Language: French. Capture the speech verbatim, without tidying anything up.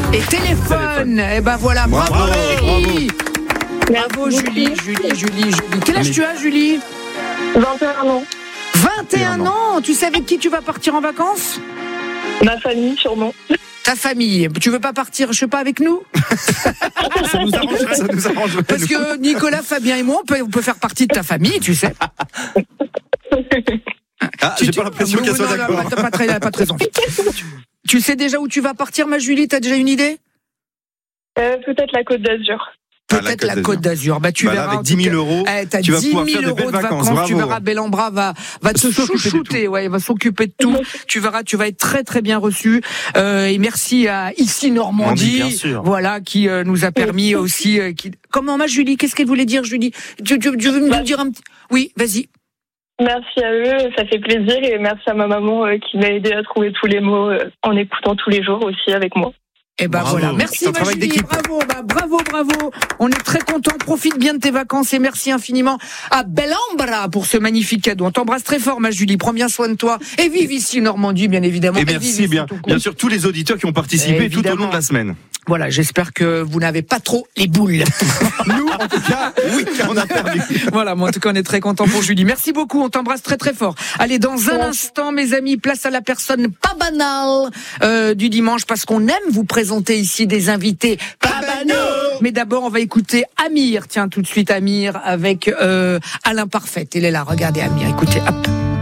et téléphone. Et ben voilà, bravo, Bravo, Julie. Bravo Julie, Julie, Julie, Julie. Quel âge Mais- tu as, Julie? vingt et un ans. vingt et un ans. Tu sais avec qui tu vas partir en vacances? Ma famille, sûrement. Ta famille. Tu veux pas partir, je sais pas, avec nous? Ça nous arrangerait. Ça nous arrangerait. Parce que Nicolas, Fabien et moi, on peut, on peut faire partie de ta famille, tu sais. Ah, Tu- j'ai tu- pas l'impression Non, qu'elle soit non, non, d'accord. T'as pas très, pas très envie. Tu- Tu sais déjà où tu vas partir, ma Julie? T'as déjà une idée? Euh, peut-être la Côte d'Azur. Ah, la Peut-être Côte la d'Azur. Côte d'Azur. Bah, tu Bah là, verras. avec en dix tout mille cas. euros, Eh, t'as tu vas dix pouvoir mille faire de euros belles de vacances, vacances. Tu bravo. verras, Bellambra va, va te S'occuper de chouchouter. tout. Ouais, il va s'occuper de tout. Tu verras, tu vas être très, très bien reçu. Euh, et merci à Ici Normandie. Normandie, bien sûr. Voilà, qui euh, nous a permis aussi, euh, qui... Comment, ma Julie? Qu'est-ce qu'elle voulait dire, Julie? Tu, tu, tu veux me Bah, dire un petit... Oui, vas-y. Merci à eux, ça fait plaisir. Et merci à ma maman euh, qui m'a aidé à trouver tous les mots euh, en écoutant tous les jours aussi avec moi. Eh ben Bravo. voilà, merci C'est un ma travail Julie, d'équipe. bravo, bah, bravo, bravo. On est très contents, profite bien de tes vacances et merci infiniment à Bellambra pour ce magnifique cadeau. On t'embrasse très fort ma Julie, prends bien soin de toi et vive ici Normandie bien évidemment. Et vive merci ici, bien, tout court. bien sûr tous les auditeurs qui ont participé tout au Évidemment. long de la semaine. Voilà, j'espère que vous n'avez pas trop les boules. Nous, en tout cas, oui, on a perdu. Voilà, moi en tout cas on est très contents pour Julie. Merci beaucoup, on t'embrasse très très fort. Allez, dans un instant mes amis, place à la personne pas banale euh, du dimanche parce qu'on aime vous présenter ici des invités pas banaux. Mais d'abord on va écouter Amir. Tiens, tout de suite Amir avec euh, Alain Parfait. Il est là, regardez Amir, écoutez, hop.